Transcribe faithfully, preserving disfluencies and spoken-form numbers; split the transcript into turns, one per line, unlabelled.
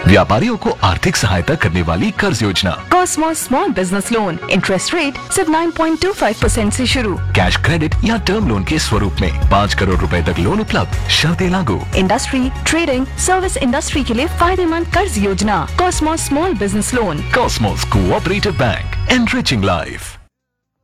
व्यापारियों को आर्थिक सहायता करने वाली कर्ज योजना।
Cosmos small business loan, interest rate सिर्फ nine point two five percent से शुरू।
कैश क्रेडिट या टर्म लोन के स्वरूप में पाँच करोड़ रुपए तक लोन उपलब्ध, शर्तें लागू।
इंडस्ट्री, ट्रेडिंग, सर्विस इंडस्ट्री के लिए फायदेमंद कर्ज योजना। Cosmos small business loan.
Cosmos cooperative bank, enriching life.